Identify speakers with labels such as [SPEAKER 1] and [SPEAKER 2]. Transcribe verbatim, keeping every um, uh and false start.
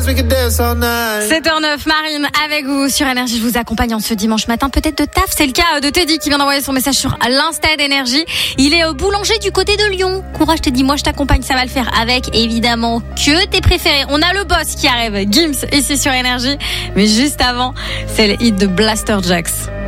[SPEAKER 1] sept heures neuf, Marine avec vous sur Énergie. Je vous accompagne en ce dimanche matin, peut-être de taf. C'est le cas de Teddy qui vient d'envoyer son message sur l'Insta d'Énergie. Il est au boulanger du côté de Lyon. Courage Teddy, moi je t'accompagne, ça va le faire avec évidemment que tes préférés. On a le boss qui arrive, Gims, ici sur Énergie. Mais juste avant, c'est le hit de Blaster Jaxx.